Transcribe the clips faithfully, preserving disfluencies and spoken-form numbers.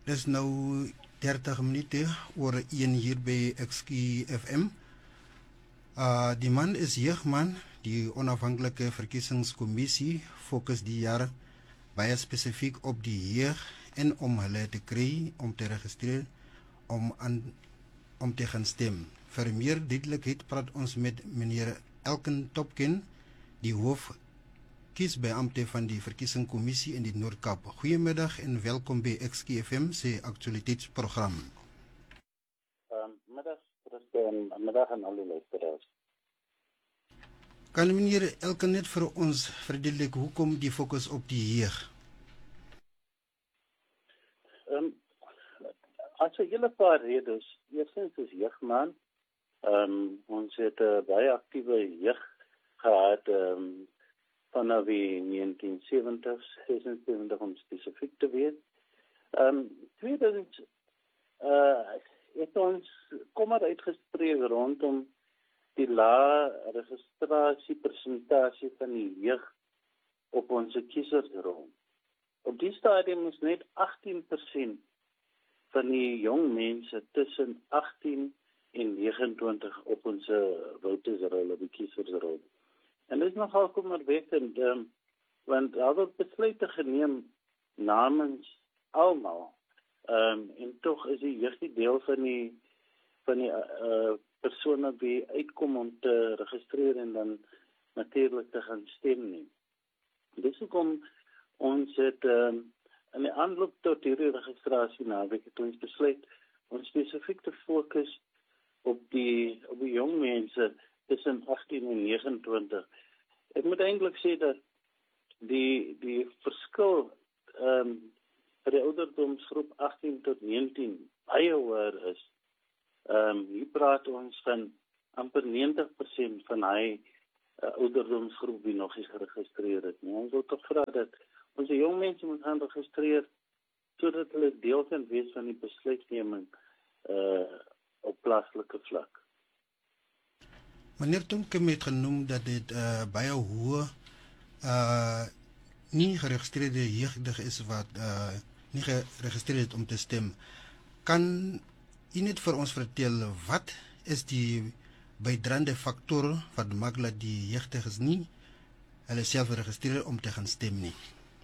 Dis nou dertig minute oor een hier by X K F M. Uh, die man is jeugman. Die onafhanklike verkiesingskommissie fokus die jaar baie spesifiek op die jeug en om hulle te kry om te registreer om aan om te gaan stem. Vir meer duidelikheid praat ons met meneer Elken Topkin, die hoof kiesbeampte van die verkiesingskommissie in die Noord-Kaap. Goeiemiddag en welkom by X K F M se aktualiteitsprogram. Um, middag, en middag aan alle luisteraars. Kan meneer Elken net vir ons verduidelik hoekom die fokus op die jeug? Um, as 'n hele paar redes. Eerstens is jeugman. Um, ons het 'n uh, baie aktiewe jeug gehad um, vanaf die negentien sewentig, sesensewentig om spesifiek te wees. Um, tweedens uh, het ons kommer uitgespreek rondom die lae registrasiepersentasie van die jeug op ons kiesersrol. Op die stadium is net agttien persent van die jong mense tussen agttien en negenentwintig op ons votesrol, op die kiesersrol. En dit is nogal kommerwekkend, um, want daar word besluite geneem namens almal. Um, en tog is die jeug die deel van die van die uh, persone wie uitkom om te registreer en dan natuurlik te gaan stem nie. Dis hoekom ons het um, in die aanloop tot hierdie registrasie naweek het ons besluit om spesifiek te fokus op die op die jong mense tussen agttien en negenentwintig. Ek moet eintlik sê dat die die verskil ehm um, vir die ouderdomsgroep agttien tot negentien baie hoër is. Ehm um, hier praat ons van amper negentig persent van hy uh, ouderdomsgroep wie nog nie geregistreer het nie. Ons wil tog vra dat ons jong mense moet gaan registreer sodat hulle deel kan wees van die besluitneming uh, op plaaslike vlak. Meneer Tonkem het genoem dat dit uh, baie hoë uh, nie geregistreerde jeugdig is wat uh, nie geregistreer het om te stem. Kan u net vir ons vertel wat is die bydraende faktor wat maak dat die jeugdiges nie hulle self registreer om te gaan stem nie?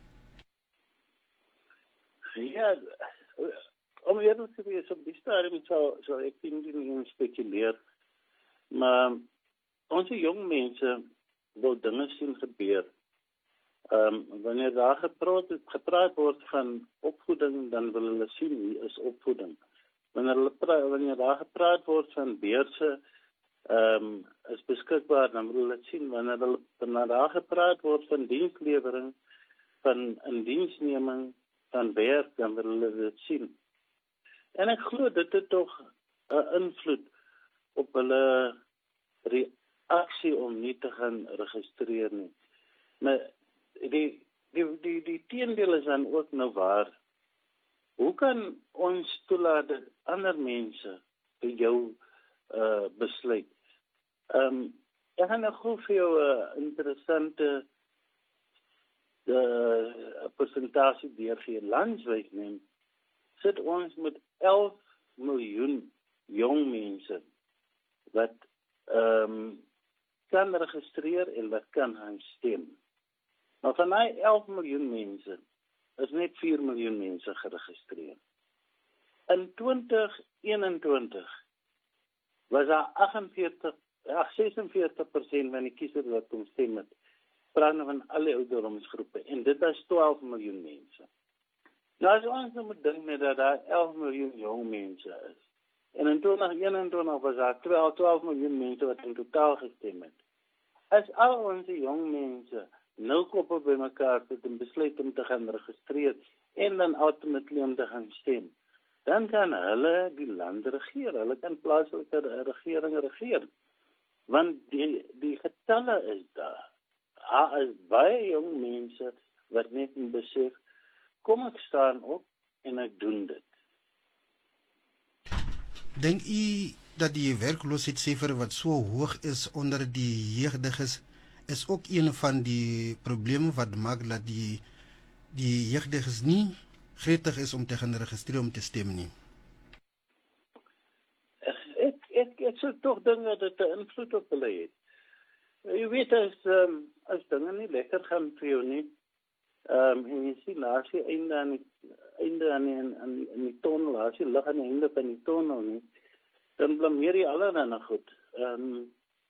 Ja, om eerlijk te wees, op die stadium sal, sal ek nie spekuleer, maar onze jong mense wil dinge sien gebeur. Um, wanneer daar gepraat, gepraat word van opvoeding, dan wil hulle sien wie is opvoeding. Wanneer, hulle pra- wanneer daar gepraat word van beurse um, is beskikbaar, dan wil hulle sien. Wanneer, hulle, wanneer daar gepraat word van dienslewering, van indiensneming, van werk, dan wil hulle dit sien. En ek glo dit het tog 'n uh, invloed op hulle reaksie om nie te gaan registreer nie. Maar die die die die teendeel is dan ook nou waar. Hoe kan ons toelaat dat ander mense vir jou uh, besluit? Ehm um, ek gaan nou gou vir jou 'n uh, interessante uh, persentasie deurgee. Landwyd neem sit ons met elf miljoen jong mense wat ehm um, kan registreer en wat kan gaan stem. Maar van die elf miljoen mense is net vier miljoen mense geregistreer. In twintig eenentwintig was daar agtenveertig, sesenveertig persent van die kiesers wat kon stem het, praat van alle ouderdomsgroepe en dit is twaalf miljoen mense. Nou as ons nou moet dink dat daar elf miljoen jong mense is. En in twintig eenentwintig was daar twaalf miljoen mense wat in totaal gestem het. As al onze jong mense nul koppe by mekaar sit en besluit om te gaan registreer en dan ultimately om te gaan stem, dan kan hulle die land regeer. Hulle kan plaaslike regering regeer. Want die die getalle is daar. Daar is baie jong mense wat net in besef, kom ek staan op en ek doen dit. Dink u dat die werkloosheidssyfer wat so hoog is onder die jeugdiges is ook een van die probleme wat maak dat die die jeugdiges nie gretig is om te gaan registreer om te stem nie? Ek ek ek sou tog dink dat dit 'n invloed op hulle het. Jy weet as um, as dinge nie lekker gaan vir jou nie, ehm um, en jy sien laas jy einde aan die einde aan die aan die, aan die tunnel, laas jy lig aan die einde van die tunnel nie, dan blameer jy allerlei goed. Ehm um,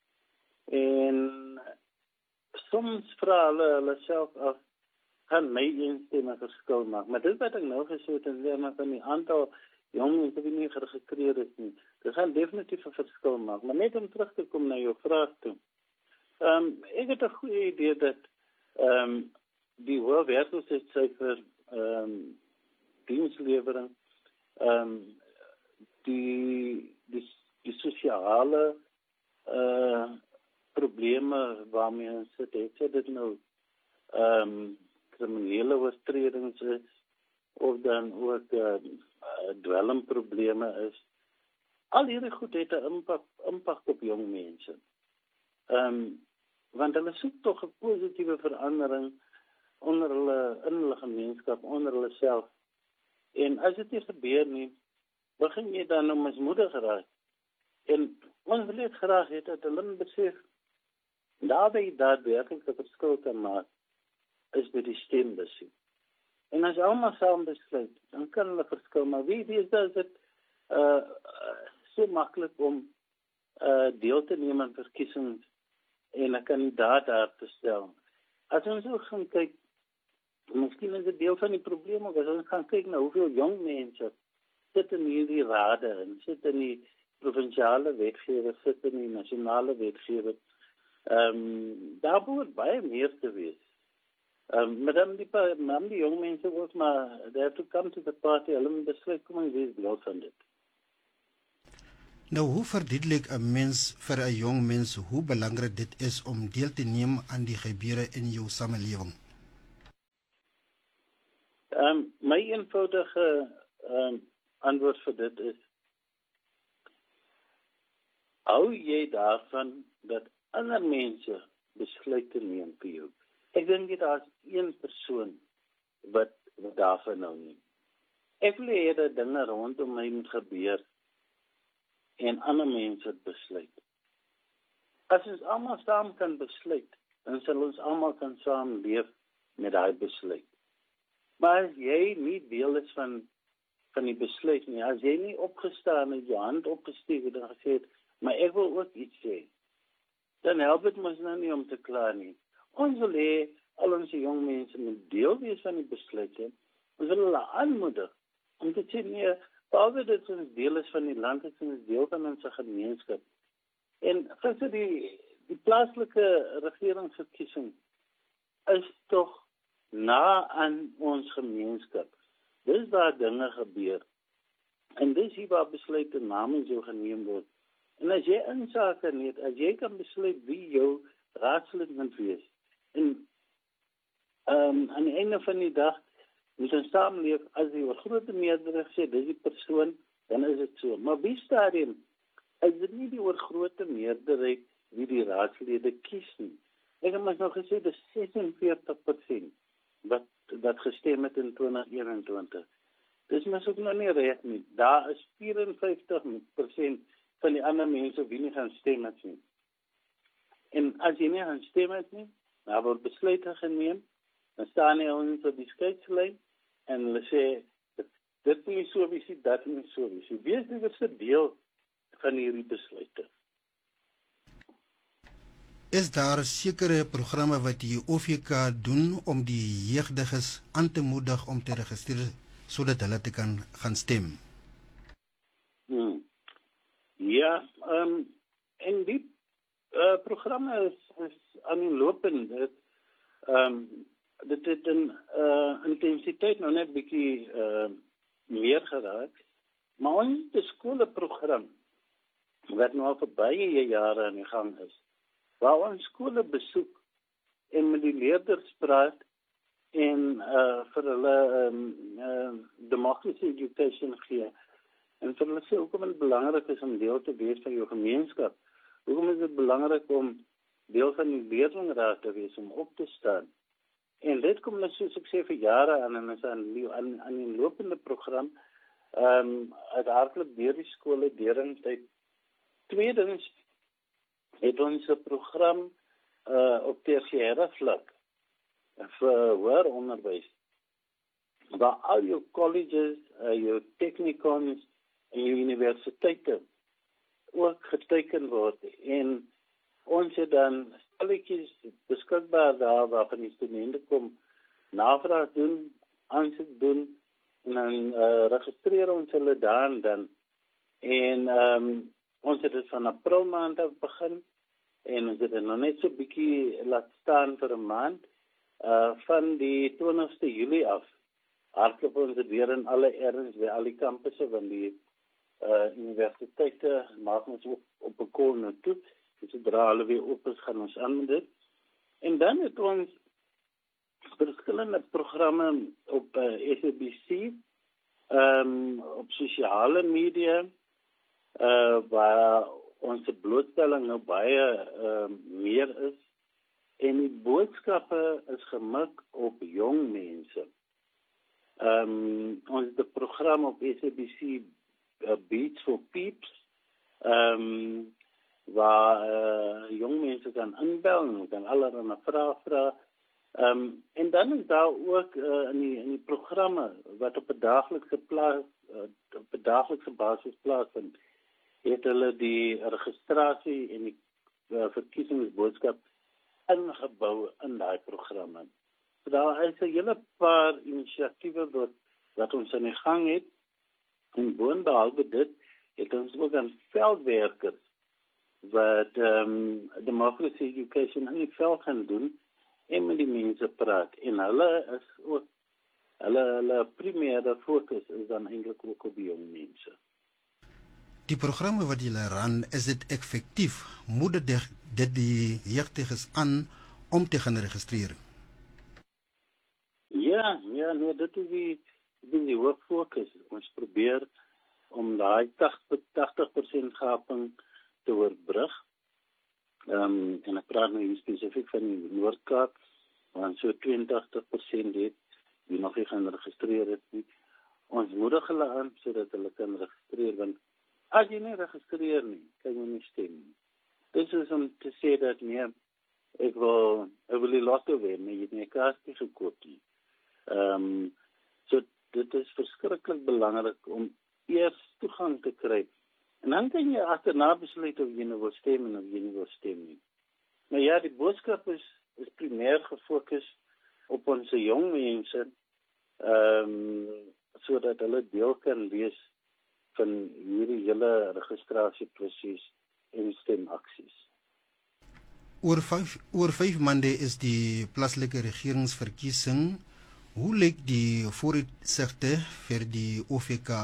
en soms vra hulle hulle self af, gaan my instemme verskil maak. Maar dit wat ek nou gesê het, is maar van die aantal jong mense wat nie geregistreer is nie. Dit gaan definitief 'n verskil maak. Maar net om terug te kom na jou vraag toe. Ehm um, ek het 'n goeie idee dat ehm um, die hoë werkloosheidsyfer ehm um, dienslewering ehm um, die die die sosiale uh probleme waarmee ons sit, het dit nou ehm um, kriminele oortredings is of dan ook uh, dwelmprobleme is. Al hierdie goed het 'n impak impak op jong mense. Ehm um, want hulle soek tog 'n positiewe verandering onder hulle in hulle gemeenskap, onder hulle self. En as dit nie gebeur nie, begin jy dan om mismoedig raak. En ons wil net graag hê dat hulle besef daarby daadwerklik 'n verskil kan maak is by die stembusse. En as almal saam besluit, dan kan hulle verskil. Maar wie weet dat dit uh, so maklik om uh, deel te neem aan verkiesings en 'n kandidaat daar te stel. As ons ook gaan kyk, miskien is dit deel van die probleem, ook as ons gaan kyk na hoeveel jong mense sit in hierdie rade en sit in die provinsiale wetgewer, sit in die nasionale wetgewer. Ehm um, daar moet baie meer te wees. Um, maar dan die, dan die jong mense ook maar, they have to come to the party, hulle moet besluit, kom en wees deel van dit. Nou, hoe verduidelik 'n mens vir 'n jong mens hoe belangrik dit is om deel te neem aan die gebeure in jou samelewing? Um, my eenvoudige um, antwoord vir dit is, hou jy daarvan dat ander mense besluite neem vir jou? Ek dink dit is een persoon wat, wat daarvan nou neem. Ek wil hê dat dinge rondom my moet gebeur en ander mense het besluit. As ons almal saam kan besluit, dan sal ons almal kan saam leef met daai besluit. Maar as jy nie deel is van, van die besluit nie, as jy nie opgestaan het, jou hand opgesteek het en gesê het, maar ek wil ook iets sê, dan help dit ons nou nie om te kla nie. Ons wil hê al ons jong mense moet deel wees van die besluite. Ons wil hulle aanmoedig om te sê, nee, behalwe dat ons deel is van die land, is ons deel van ons gemeenskap. En gister die, die plaaslike regeringsverkiesing is tog na aan ons gemeenskap. Dis waar dinge gebeur. En dis hier waar besluite namens jou geneem word. En as jy insake het, as jy kan besluit wie jou raadslid moet wees, en um, aan die einde van die dag moet ons saamleef, as die oorgrote meerderheid sê, dis die persoon, dan is dit so. Maar wie stadium, is dit nie die oorgrote meerderheid wie die raadslede kies nie. Ek het ons nou gesê, dis ses en veertig persent wat, wat gestem het in twintig eenentwintig. Dis mens ook nog nie reg nie. Daar is vyf en vyftig persent van die ander mense wie nie gaan stem het nie. En as jy nie gaan stem het nie, dan word besluite geneem, dan staan jy ons op die skeidslyn en hulle sê, dit nie so wees, dat nie so wees. Wees die eerste deel van hierdie besluite. Is daar sekere programme wat die O V K doen om die jeugdiges aan te moedig om te registreer sodat hulle te kan gaan stem? Hmm. Ja, um, en die uh, programme is, is aan die lopend. Dit, um, dit het in uh, intensiteit nou net bietjie uh, meer geraak. Maar ons skoolprogram wat nou al vir baie jare aan die gang is, waar ons skole besoek en met die leerders praat en uh, vir hulle um, uh, democracy education gee. En vir hulle sê, hoekom is dit belangrik is om deel te wees van jou gemeenskap? Hoekom is dit belangrik om deel van die leerlingraad te wees, om op te staan? En dit kom nou soos ek sê vir jare aan en is aan die aan, aan die lopende program ehm um, uiteraard deur die skole deurentyd. Tweedens het ons 'n program uh, op tersiêre vlak vir hoër onderwys waar al jou colleges, uh, jou technikons en jou universiteite ook geteken word en ons het dan stalletjies beskikbaar daar waar van die studente kom navraag doen, aansoek doen en dan uh, registreer ons hulle daar en dan en um, ons het dit van april maand af begin en ons het dit nog net so bietjie laat staan vir 'n maand uh, van die twintigste Julie af hardloop ons dit weer in alle erns by al die kampusse van die uh, universiteite maak ons op, op 'n call nou toe. Sodra hulle weer op is, gaan ons aan met dit. En dan het ons verskillende programme op uh, S A B C, um, op sosiale media, uh, waar ons blootstelling nou baie uh, meer is. En die boodskappe is gemik op jong mense. Um, ons het 'n program op S A B C uh, Beats for Peeps, um, waar uh, jong mense kan inbel en kan allerlei vrae vra. Um, en dan is daar ook uh, in, die, in die programme wat op 'n daaglikse plaas uh, op 'n daaglikse basis plaasvind, het hulle die registrasie en die uh, verkiesingsboodskap ingebou in daai programme. So daar is 'n hele paar inisiatiewe wat, wat ons aan die gang het. En boonbehalwe dit, het ons ook aan veldwerkers wat um, democracy education in die veld gaan doen en met die mense praat. En hulle is ook, hulle, hulle primaire fokus is dan eintlik ook op die jong mense. Die programme wat julle ran, is dit effektief? Moet dit, dit die jeugdiges aan om te gaan registreer? Ja, ja, nee, dit is die, dit is die hooffokus. Ons probeer om daai tagtig persent gaping te oorbrug. Um, en ek praat nou spesifiek van die Noord-Kaap, waar so tweeëntagtig persent het die nog nie gaan registreer het nie. Ons moedig hulle aan sodat hulle kan registreer, want as jy nie registreer nie, kan jy nie stem nie. Dit is om te sê dat nee, ek wil, ek wil die lotto wen, maar jy het nie 'n kaartjie gekoop nie. Um, so dit is verskriklik belangrik om eers toegang te kry. En dan kan jy agterna besluit of jy nou wil stem en of jy nie wil stem nie. Maar ja, die boodskap is, is primêr gefokus op ons jong mense, um, sodat hulle deel kan wees van hierdie hele registrasieproses en stemaksies. Oor vyf, oor vyf maande is die plaaslike regeringsverkiesing. Hoe lyk die vooruitsigte vir die O V K?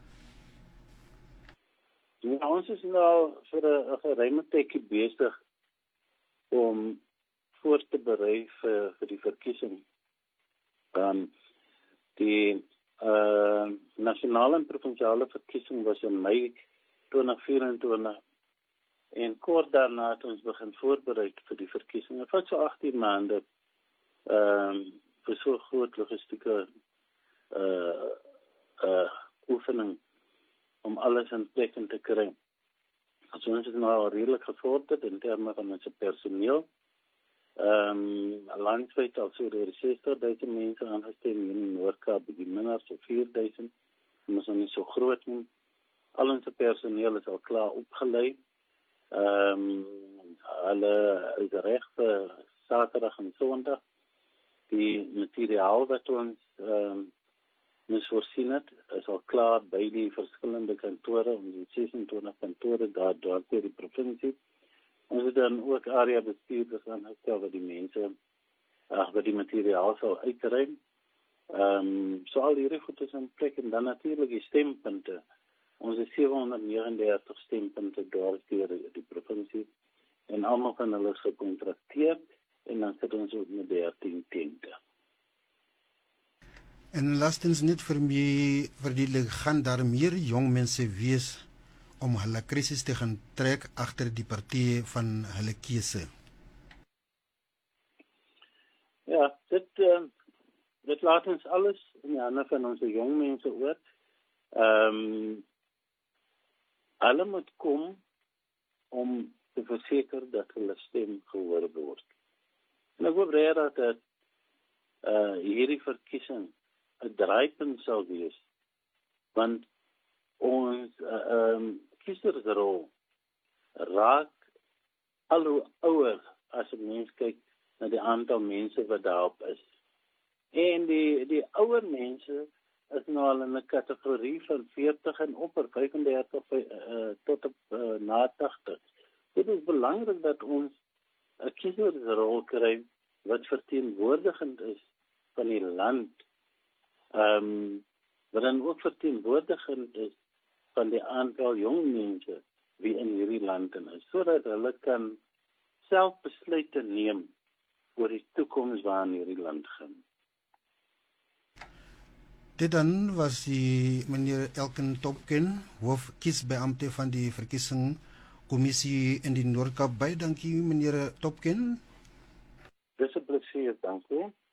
Ja, ons is nou vir 'n geruime tydjie besig om voor te berei vir, vir die verkiesing. Um, die uh, nasionale en provinsiale verkiesing was in Mei twintig vyf-en-twintig en kort daarna het ons begin voorberei vir die verkiesing. Het was so agttien maande um, vir so groot logistieke uh, uh, oefening om alles in plek te kry. So ons is nou al redelik gevorderd in terme van ons personeel. Um, landwyd al so oor sestig duisend mense aangestel in Noord-Kaap, die minder so vier duisend. Ons is nog nie so groot nie. Al ons personeel is al klaar opgelei. Um, hulle is reg vir Saterdag en Sondag. Die materiaal wat ons um, ons voorsien het, is al klaar by die verskillende kantore, ons het sesentwintig kantore daar daar deur die provinsie. Ons het dan ook area bestuurders aangestel wat die mense, ag, wat die materiaal sal uitruim. Ehm, um, so al hierdie goed is in plek en dan natuurlik die stempunte. Ons het sewehonderdnegenendertig stempunte daar deur die, die provinsie en almal van hulle is gekontrakteer en dan sit ons ook met dertien tente. En laastens net vir my verduidelik, gaan daar meer jong mense wees om hulle krisis te gaan trek agter die partye van hulle keuse? Ja, dit uh, dit laat ons alles in die hande van ons jong mense oor. Ehm um, hulle moet kom om te verseker dat hulle stem gehoor word. En ek hoop regtig dat uh, hierdie verkiesing 'n draaipunt sal wees, want ons uh, um, kiesersrol raak al hoe ouer as 'n mens kyk na die aantal mense wat daarop is. En die die ouer mense is nou al in 'n kategorie van veertig en op, vyfendertig uh, tot op uh, na tagtig. Dit is belangrik dat ons 'n kiesersrol kry wat verteenwoordigend is van die land. Ehm um, wat dan ook verteenwoordigend is van die aantal jong mense wie in hierdie land is, sodat hulle kan self besluite neem oor die toekoms waarin hierdie land gaan. Dit dan was die meneer Elkin Topken, hoof kiesbeampte van die verkiesingskommissie in die Noord-Kaap. Baie dankie meneer Topken. Dis 'n plesier, dankie.